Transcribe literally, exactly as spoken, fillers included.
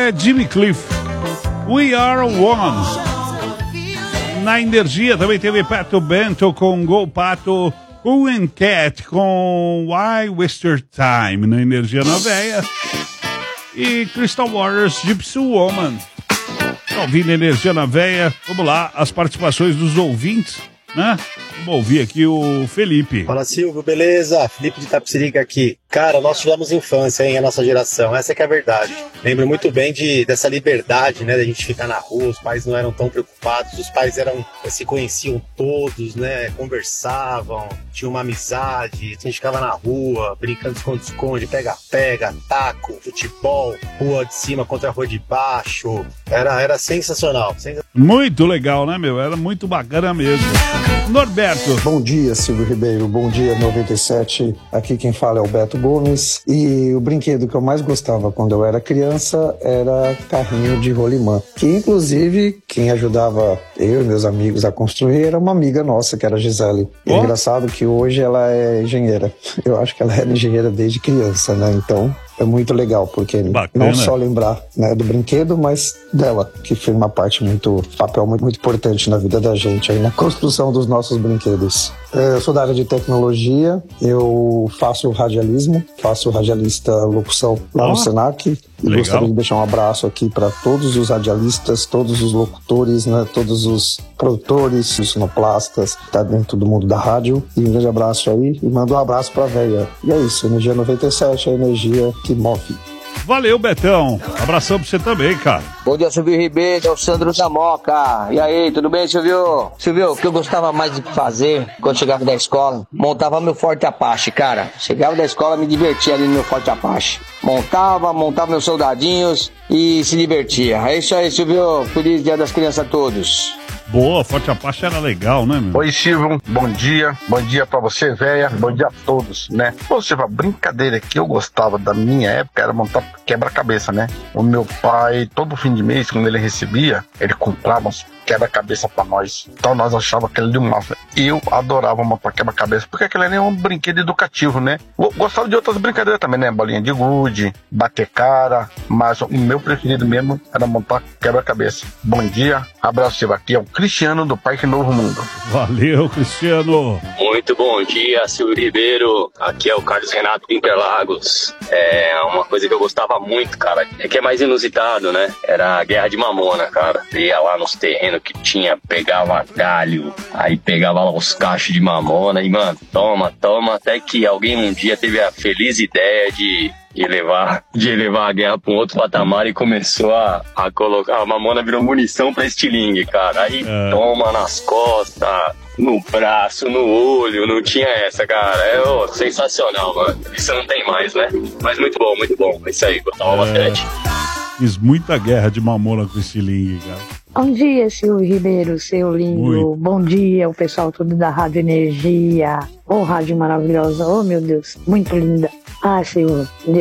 é Jimmy Cliff. We Are One. Na Energia também teve Pato Bento com Go Pato, Who and Cat com Why Waste Your Time na Energia na Veia. E Crystal Waters, Gypsy Woman. Tá ouvindo Energia na Veia? Vamos lá, as participações dos ouvintes, né? Vamos ouvir aqui o Felipe. Fala, Silvio, beleza? Felipe de Tapsirica aqui. Cara, nós tivemos infância, hein, a nossa geração, essa que é a verdade. Lembro muito bem de, dessa liberdade, né, da gente ficar na rua, os pais não eram tão preocupados, os pais eram, se conheciam todos, né, conversavam, tinha uma amizade, a gente ficava na rua, brincando de esconde-esconde, pega-pega, taco, futebol, rua de cima contra a rua de baixo, era, era sensacional, sensacional. Muito legal, né, meu? Era muito bacana mesmo. Norberto. Bom dia, Silvio Ribeiro, bom dia, noventa e sete, aqui quem fala é o Beto Gomes, e o brinquedo que eu mais gostava quando eu era criança era carrinho de rolimã, que inclusive quem ajudava eu e meus amigos a construir era uma amiga nossa, que era a Gisele. Oh. É engraçado que hoje ela é engenheira, eu acho que ela era engenheira desde criança, né, então é muito legal, porque bacana. Não só lembrar, né, do brinquedo, mas dela, que foi uma parte muito, papel muito, muito importante na vida da gente, aí na construção dos nossos brinquedos. Eu sou da área de tecnologia, eu faço radialismo, faço radialista locução lá oh. no Senac, e legal. Gostaria de deixar um abraço aqui para todos os radialistas, todos os locutores, né, todos os produtores, os sonoplastas, que tá dentro do mundo da rádio, e um grande abraço aí, e mando um abraço pra véia. E é isso, Energia noventa e sete, a energia que move. Valeu, Betão. Abração pra você também, cara. Bom dia, Silvio Ribeiro, é o Sandro da Moca. E aí, tudo bem, Silvio? Silvio, o que eu gostava mais de fazer quando chegava da escola, montava meu Forte Apache, cara. Chegava da escola, me divertia ali no meu Forte Apache. Montava, montava meus soldadinhos e se divertia. É isso aí, Silvio. Feliz Dia das Crianças a todos. Boa, Forte Apache era legal, né, meu? Oi, Silvio, bom dia. Bom dia pra você, véia. Bom dia a todos, né? Ô, Silvio, a brincadeira que eu gostava da minha época era montar quebra-cabeça, né? O meu pai, todo fim de mês, quando ele recebia, ele comprava uns quebra-cabeça pra nós. Então nós achávamos aquele de um massa. Eu adorava montar quebra-cabeça, porque aquele ali é um brinquedo educativo, né? Gostava de outras brincadeiras também, né? Bolinha de gude, bater cara, mas o meu preferido mesmo era montar quebra-cabeça. Bom dia, abraço, Silvio. Aqui é o Cristiano do Parque Novo Mundo. Valeu, Cristiano. Muito bom dia, Silvio Ribeiro. Aqui é o Carlos Renato de Interlagos. É uma coisa que eu gostava muito, cara, é que é mais inusitado, né? Era a Guerra de Mamona, cara. Eu ia lá nos terrenos que tinha, pegava galho, aí pegava lá os cachos de mamona e, mano, toma, toma, até que alguém um dia teve a feliz ideia de, de, levar, de levar a guerra para um outro patamar e começou a, a colocar, a mamona virou munição pra estilingue, cara, aí é. Toma nas costas, no braço, no olho, não tinha essa, cara, é oh, sensacional, mano, isso não tem mais, né, mas muito bom, muito bom, é isso aí, gostava bastante. Fiz muita guerra de mamona com estilingue, cara. Bom dia, Silvio Ribeiro, seu lindo. Muito. Bom dia, o pessoal todo da Rádio Energia. Ô, oh, rádio maravilhosa. Oh, meu Deus, muito linda. Ah, Silvio,